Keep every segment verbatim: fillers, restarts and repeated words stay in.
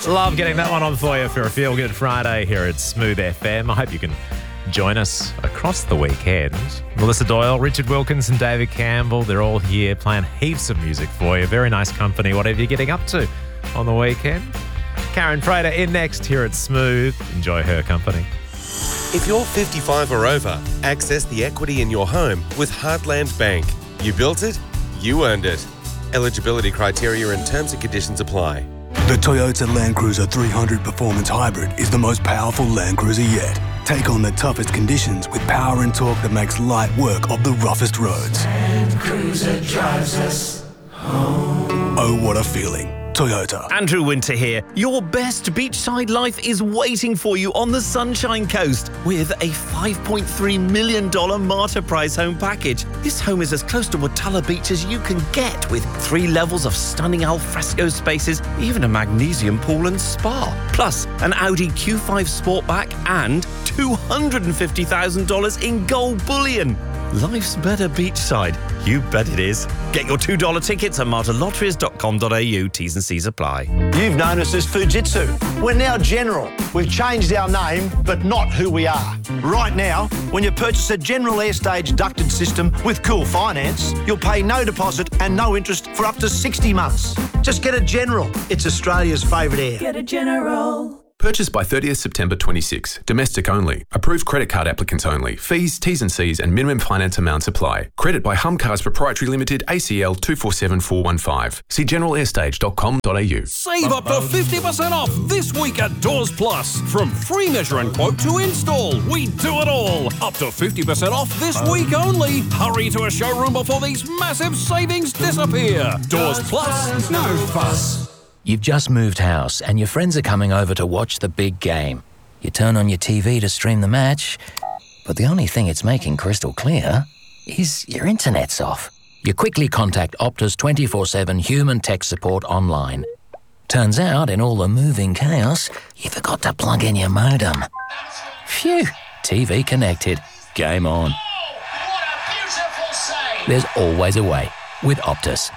Love getting that one on for you for a Feel Good Friday here at Smooth F M. I hope you can join us across the weekend. Melissa Doyle, Richard Wilkins and David Campbell, they're all here playing heaps of music for you. Very nice company, whatever you're getting up to on the weekend. Karen Prater in next here at Smooth. Enjoy her company. If you're fifty-five or over, access the equity in your home with Heartland Bank. You built it, you earned it. Eligibility criteria and terms and conditions apply. The Toyota Land Cruiser three hundred Performance Hybrid is the most powerful Land Cruiser yet. Take on the toughest conditions with power and torque that makes light work of the roughest roads. Land Cruiser drives us home. Oh, what a feeling. Toyota. Andrew Winter here. Your best beachside life is waiting for you on the Sunshine Coast with a five point three million dollars Marta Prize home package. This home is as close to Watala Beach as you can get, with three levels of stunning alfresco spaces, even a magnesium pool and spa. Plus, an Audi Q five Sportback and two hundred fifty thousand dollars in gold bullion. Life's better beachside. You bet it is. Get your two dollar tickets at marta lotteries dot com dot a u. T's and C's apply. You've known us as Fujitsu. We're now General. We've changed our name, but not who we are. Right now, when you purchase a General Airstage ducted system with Cool Finance, you'll pay no deposit and no interest for up to sixty months. Just get a General. It's Australia's favourite air. Get a General. Purchased by thirtieth September twenty-six. Domestic only. Approved credit card applicants only. Fees, T's and C's and minimum finance amounts apply. Credit by Humcars Proprietary Limited, A C L two four seven four one five. See general airstage dot com dot a u. Save up to fifty percent off this week at Doors Plus. From free measure and quote to install, we do it all. Up to fifty percent off this week only. Hurry to a showroom before these massive savings disappear. Doors Plus, no fuss. You've just moved house and your friends are coming over to watch the big game. You turn on your T V to stream the match, but the only thing it's making crystal clear is your internet's off. You quickly contact Optus twenty-four seven human tech support online. Turns out, in all the moving chaos, you forgot to plug in your modem. Phew, T V connected. Game on. There's always a way with Optus.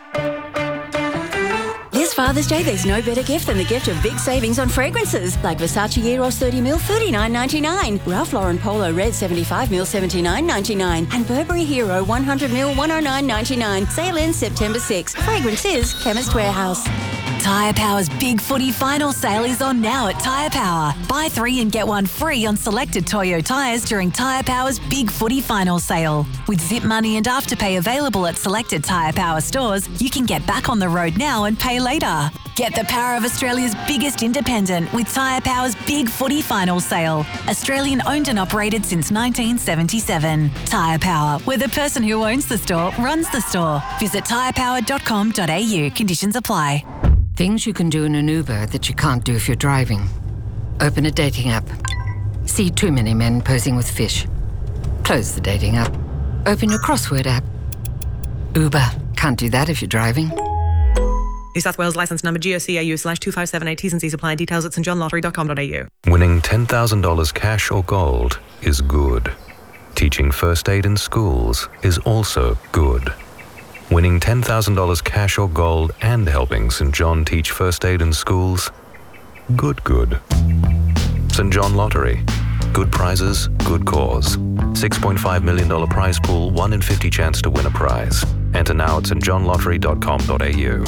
This Father's Day, there's no better gift than the gift of big savings on fragrances, like Versace Eros thirty mil, thirty-nine ninety-nine, Ralph Lauren Polo Red seventy-five mil, seventy-nine ninety-nine, and Burberry Hero one hundred mil, one oh nine ninety-nine. Sale ends September sixth. Fragrances, Chemist Warehouse. Tyre Power's Big Footy Final Sale is on now at Tyre Power. Buy three and get one free on selected Toyo tyres during Tyre Power's Big Footy Final Sale. With Zip Money and Afterpay available at selected Tyre Power stores, you can get back on the road now and pay later. Get the power of Australia's biggest independent with Tyre Power's Big Footy Final Sale. Australian owned and operated since nineteen seventy-seven. Tyre Power, where the person who owns the store runs the store. Visit tyre power dot com dot a u. Conditions apply. Things you can do in an Uber that you can't do if you're driving. Open a dating app. See too many men posing with fish. Close the dating app. Open your crossword app. Uber. Can't do that if you're driving. New South Wales licence number G O C A U slash two five seven eight. T's and C's apply. Details at st john lottery dot com dot a u. Winning ten thousand dollars cash or gold is good. Teaching first aid in schools is also good. Winning ten thousand dollars cash or gold and helping St John teach first aid in schools? Good, good. St John Lottery. Good prizes, good cause. six point five million dollars prize pool, one in fifty chance to win a prize. Enter now at st john lottery dot com dot a u.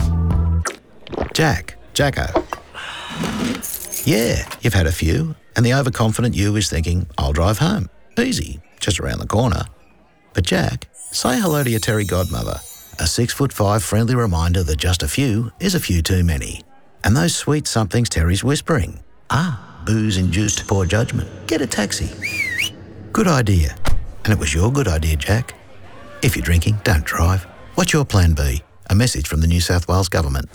Jack, Jacko. Yeah, you've had a few, and the overconfident you is thinking, I'll drive home. Easy, just around the corner. But Jack, say hello to your Terry godmother. A six foot five friendly reminder that just a few is a few too many. And those sweet somethings Terry's whispering. Ah, booze-induced poor judgment. Get a taxi. Good idea. And it was your good idea, Jack. If you're drinking, don't drive. What's your plan B? A message from the New South Wales Government.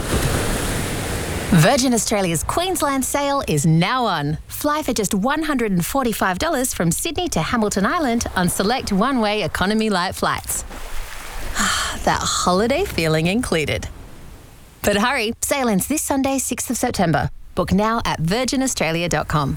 Virgin Australia's Queensland sale is now on. Fly for just one hundred forty-five dollars from Sydney to Hamilton Island on select one-way economy light flights. That holiday feeling included. But hurry, sale ends this Sunday, sixth of September. Book now at virgin australia dot com.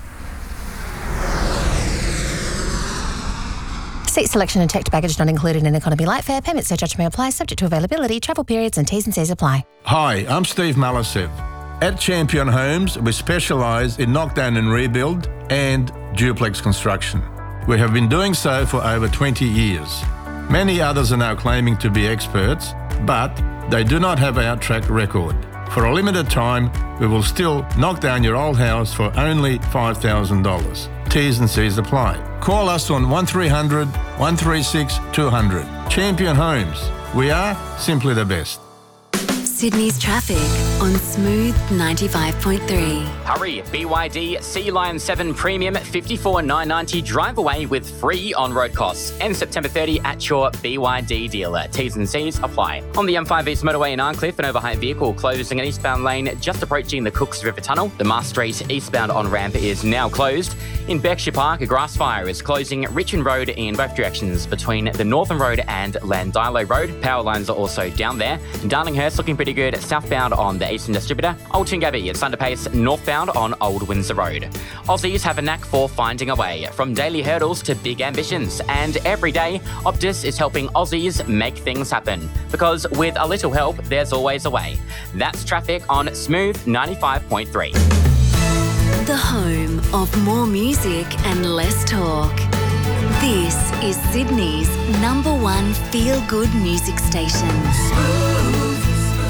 Seat selection and checked baggage not included in economy light fare. Payment surcharge may apply, subject to availability, travel periods and T's and C's apply. Hi, I'm Steve Malisev. At Champion Homes, we specialise in knockdown and rebuild and duplex construction. We have been doing so for over twenty years. Many others are now claiming to be experts, but they do not have our track record. For a limited time, we will still knock down your old house for only five thousand dollars. T's and C's apply. Call us on one three hundred, one three six, two hundred. Champion Homes. We are simply the best. Sydney's traffic on Smooth ninety-five point three. Hurry, B Y D Sea Lion seven Premium fifty-four thousand nine hundred ninety drive away with free on-road costs. And September thirtieth at your B Y D dealer. T's and C's apply. On the M five East motorway in Arncliffe, an overheight vehicle closing an eastbound lane just approaching the Cooks River Tunnel. The Mars Street eastbound on-ramp is now closed. In Berkshire Park, a grass fire is closing Richmond Road in both directions between the Northern Road and Landilo Road. Power lines are also down there. Darlinghurst looking pretty good southbound on the Eastern Distributor. Old Toongabbie, it's under pace northbound on Old Windsor Road. Aussies have a knack for finding a way, from daily hurdles to big ambitions. And every day, Optus is helping Aussies make things happen. Because with a little help, there's always a way. That's traffic on Smooth ninety-five point three. The home of more music and less talk. This is Sydney's number one feel-good music station. Smooth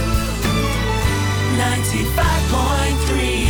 ninety-five point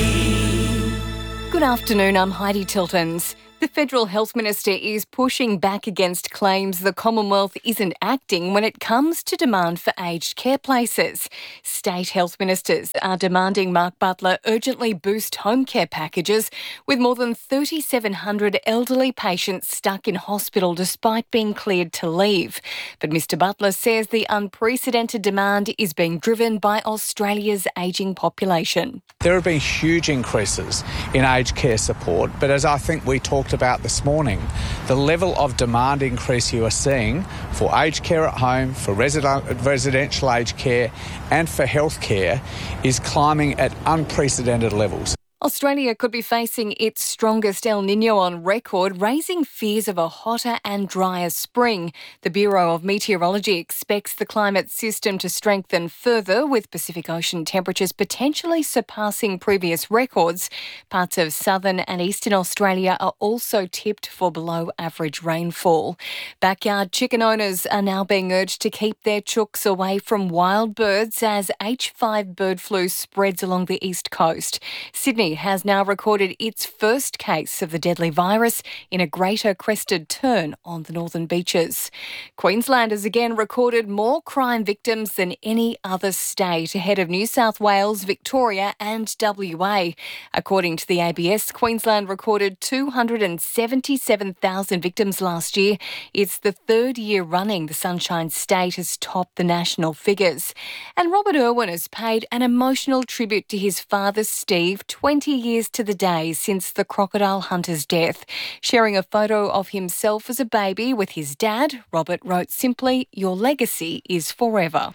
three. Good afternoon, I'm Heidi Tiltons. The Federal Health Minister is pushing back against claims the Commonwealth isn't acting when it comes to demand for aged care places. State health ministers are demanding Mark Butler urgently boost home care packages, with more than thirty-seven hundred elderly patients stuck in hospital despite being cleared to leave. But Mr Butler says the unprecedented demand is being driven by Australia's ageing population. There have been huge increases in aged care support, but as I think we talked about this morning, the level of demand increase you are seeing for aged care at home, for resident, residential aged care and for health care is climbing at unprecedented levels. Australia could be facing its strongest El Niño on record, raising fears of a hotter and drier spring. The Bureau of Meteorology expects the climate system to strengthen further, with Pacific Ocean temperatures potentially surpassing previous records. Parts of southern and eastern Australia are also tipped for below average rainfall. Backyard chicken owners are now being urged to keep their chooks away from wild birds as H five bird flu spreads along the east coast. Sydney has now recorded its first case of the deadly virus in a greater crested tern on the northern beaches. Queensland has again recorded more crime victims than any other state, ahead of New South Wales, Victoria and W A. According to the A B S, Queensland recorded two hundred seventy-seven thousand victims last year. It's the third year running the Sunshine State has topped the national figures. And Robert Irwin has paid an emotional tribute to his father, Steve, twenty years to the day since the crocodile hunter's death. Sharing a photo of himself as a baby with his dad, Robert wrote simply, "Your legacy is forever."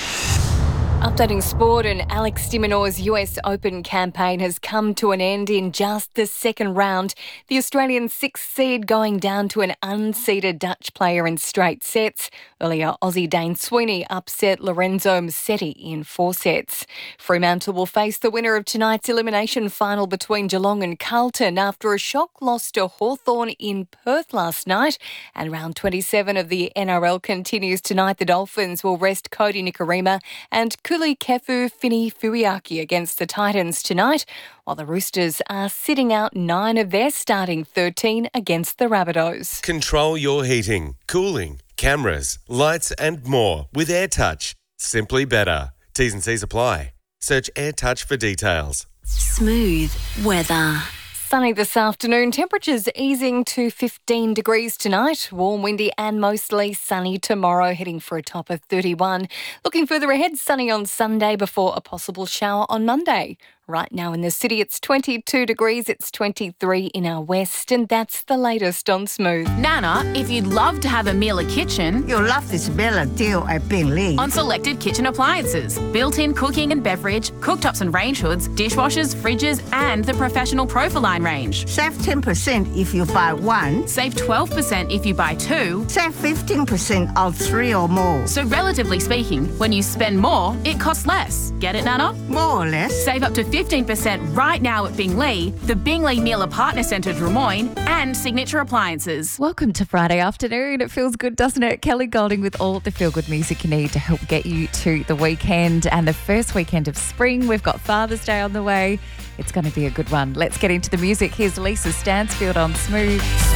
Updating sport, and Alex de Minaur's U S Open campaign has come to an end in just the second round. The Australian sixth seed going down to an unseeded Dutch player in straight sets. Earlier, Aussie Dane Sweeney upset Lorenzo Musetti in four sets. Fremantle will face the winner of tonight's elimination final between Geelong and Carlton after a shock loss to Hawthorn in Perth last night. And round twenty-seven of the N R L continues tonight. The Dolphins will rest Cody Nikorima and Kuli Kefu Fini Fuiaki against the Titans tonight, while the Roosters are sitting out nine of their starting thirteen against the Rabbitohs. Control your heating, cooling, cameras, lights and more with AirTouch. Simply better. T's and C's apply. Search AirTouch for details. Smooth weather. Sunny this afternoon, temperatures easing to fifteen degrees tonight. Warm, windy and mostly sunny tomorrow, heading for a top of thirty-one. Looking further ahead, sunny on Sunday before a possible shower on Monday. Right now in the city, it's twenty-two degrees, it's twenty-three in our west, and that's the latest on Smooth. Nana, if you'd love to have a Miele kitchen, you'll love this Bella deal at Beenleigh. On selected kitchen appliances, built-in cooking and beverage, cooktops and range hoods, dishwashers, fridges, and the professional Profiline range. Save ten percent if you buy one. Save twelve percent if you buy two. Save fifteen percent on three or more. So relatively speaking, when you spend more, it costs less. Get it, Nana? More or less. Save up to fifteen percent right now at Bingley, the Bingley Mealer Partner Centre Drummoyne, and Signature Appliances. Welcome to Friday afternoon. It feels good, doesn't it? Kelly Golding with all the feel-good music you need to help get you to the weekend and the first weekend of spring. We've got Father's Day on the way. It's going to be a good one. Let's get into the music. Here's Lisa Stansfield on Smooth.